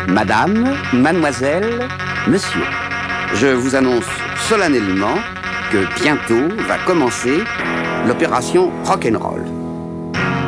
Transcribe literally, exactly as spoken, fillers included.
Madame, mademoiselle, monsieur, je vous annonce solennellement que bientôt va commencer l'opération rock'n'roll.